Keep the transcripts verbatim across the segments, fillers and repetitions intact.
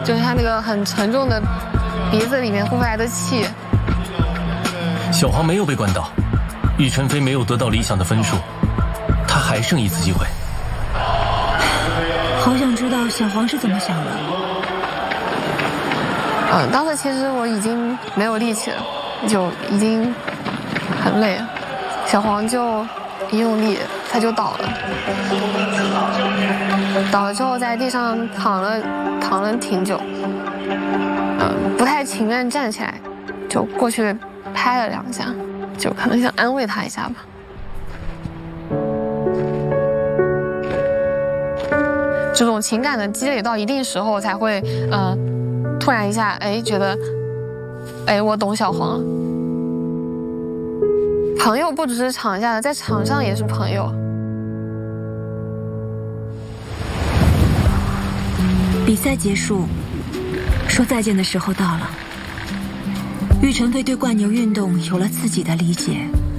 就是他那个很沉重的鼻子里面呼出来的气。 小黄没有被灌倒，玉晨飞没有得到理想的分数，他还剩一次机会。 好想知道小黄是怎么想的。 嗯，当时其实我已经没有力气了，就已经很累了。小黄就一用力，他就倒了。倒了之后，在地上躺了躺了挺久，嗯，不太情愿站起来，就过去拍了两下，就可能想安慰他一下吧。这种情感的积累到一定时候，才会，呃，突然一下，哎，觉得，哎，我懂小黄了。朋友不只是场下的，在场上也是朋友。 比赛结束，说再见的时候到了。玉晨飞对灌牛运动有了自己的理解。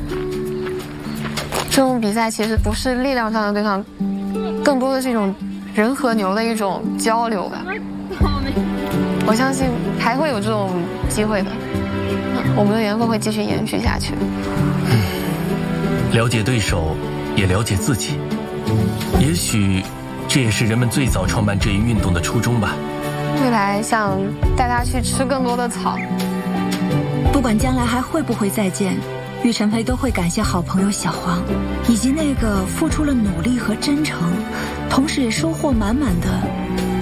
这种比赛其实不是力量上的对抗，更多的是一种人和牛的一种交流吧。我相信还会有这种机会的，我们的缘分会继续延续下去。 了解对手，也了解自己，也许这也是人们最早创办这一运动的初衷吧。 未来想带他去吃更多的草。 不管将来还会不会再见，玉晨飞都会感谢好朋友小黄，以及那个付出了努力和真诚，同时也收获满满的